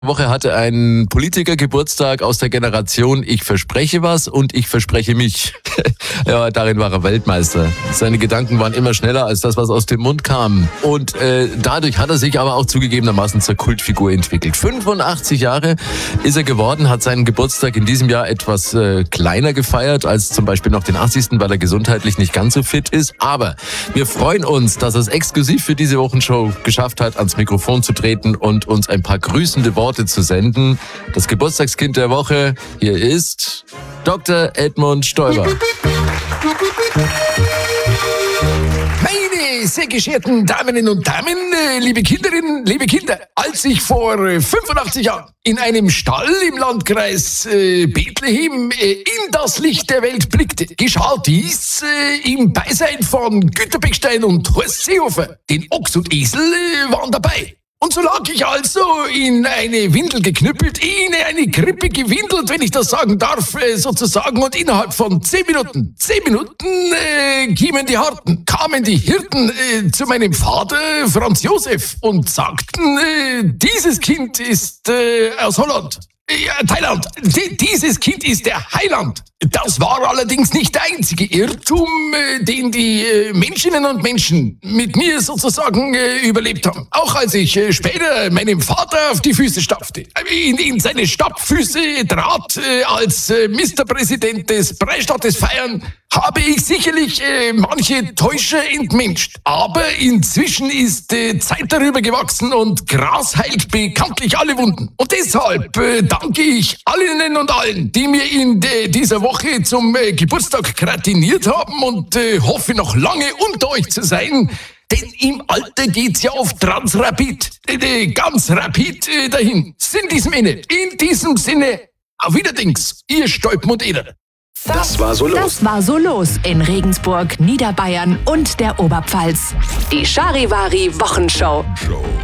Woche hatte ein Politiker Geburtstag aus der Generation Ich verspreche was und ich verspreche mich. Ja, darin war er Weltmeister. Seine Gedanken waren immer schneller als das, was aus dem Mund kam. Und dadurch hat er sich aber auch zugegebenermaßen zur Kultfigur entwickelt. 85 Jahre ist er geworden, hat seinen Geburtstag in diesem Jahr etwas kleiner gefeiert als zum Beispiel noch den 80., weil er gesundheitlich nicht ganz so fit ist. Aber wir freuen uns, dass er es exklusiv für diese Wochenshow geschafft hat, ans Mikrofon zu treten und uns ein paar grüßende Worte zu senden. Das Geburtstagskind der Woche, hier ist Dr. Edmund Stoiber. Meine sehr geschätzten Damen und Damen, liebe Kinderinnen, liebe Kinder, als ich vor 85 Jahren in einem Stall im Landkreis Bethlehem in das Licht der Welt blickte, geschah dies im Beisein von Günter Beckstein und Horst Seehofer. Den Ochs und Esel waren dabei. Und so lag ich also in eine Windel geknüppelt, in eine Krippe gewindelt, wenn ich das sagen darf, sozusagen. Und innerhalb von 10 Minuten kamen die Hirten zu meinem Vater, Franz Josef, und sagten, dieses Kind ist aus Holland. Thailand. Dieses Kind ist der Heiland. Das war allerdings nicht der einzige Irrtum, den die Menschinnen und Menschen mit mir sozusagen überlebt haben. Auch als ich später meinem Vater auf die Füße stapfte, in seine Stapffüße trat, als Ministerpräsident des Freistaates Feiern, habe ich sicherlich manche Täuscher entmenscht. Aber inzwischen ist Zeit darüber gewachsen und Gras heilt bekanntlich alle Wunden. Und deshalb danke ich allen und allen, die mir in dieser Woche zum Geburtstag gratiniert haben und hoffe noch lange unter euch zu sein. Denn im Alter geht's ja oft Transrapid, ganz rapid dahin. In diesem Sinne, auf Wiederdings, ihr Stolpen und Eder. Das war so los in Regensburg, Niederbayern und der Oberpfalz. Die Charivari Wochenshow.